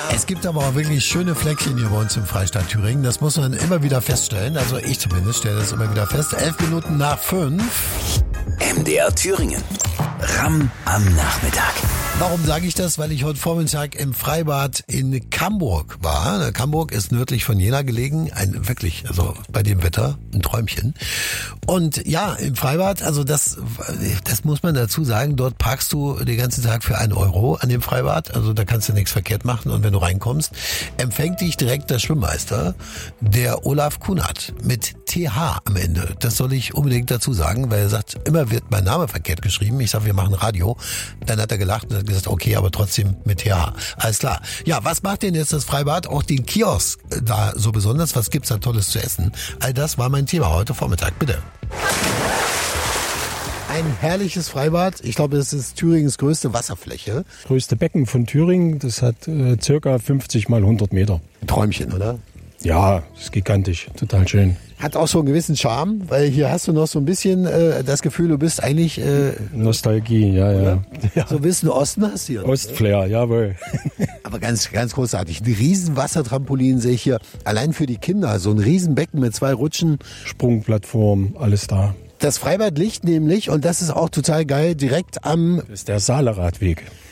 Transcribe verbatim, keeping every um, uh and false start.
Es gibt aber auch wirklich schöne Fleckchen hier bei uns im Freistaat Thüringen. Das muss man immer wieder feststellen. Also ich zumindest stelle das immer wieder fest. Elf Minuten nach fünf. M D R Thüringen. Ramm am Nachmittag. Warum sage ich das? Weil ich heute Vormittag im Freibad in Camburg war. Camburg ist nördlich von Jena gelegen. Ein wirklich, also bei dem Wetter, ein Träumchen. Und ja, im Freibad, also das, das muss man dazu sagen, dort parkst du den ganzen Tag für einen Euro an dem Freibad. Also da kannst du nichts verkehrt machen. Und wenn du reinkommst, empfängt dich direkt der Schwimmmeister, der Olaf Kunert, mit T H am Ende. Das soll ich unbedingt dazu sagen, weil er sagt, immer wird mein Name verkehrt geschrieben. Ich sage, wir machen Radio. Dann hat er gelacht und hat gesagt, okay, aber trotzdem mit T H. Alles klar. Ja, was macht denn jetzt das Freibad? Auch den Kiosk da so besonders? Was gibt's da Tolles zu essen? All das war mein Thema heute Vormittag. Bitte. Ein herrliches Freibad. Ich glaube, das ist Thüringens größte Wasserfläche. Größte Becken von Thüringen. Das hat äh, circa fünfzig mal hundert Meter. Ein Träumchen, oder? Ja, das ist gigantisch. Total schön. Hat auch so einen gewissen Charme, weil hier hast du noch so ein bisschen äh, das Gefühl, du bist eigentlich... Äh, Nostalgie, ja, ja, ja. So ein bisschen Osten hast du hier. Ostflair, jawohl. Aber ganz, ganz großartig. Ein riesen Wassertrampolin sehe ich hier. Allein für die Kinder. So ein Riesenbecken mit zwei Rutschen. Sprungplattform, alles da. Das Freibad liegt nämlich, und das ist auch total geil, direkt am... Das ist der Saaleradweg.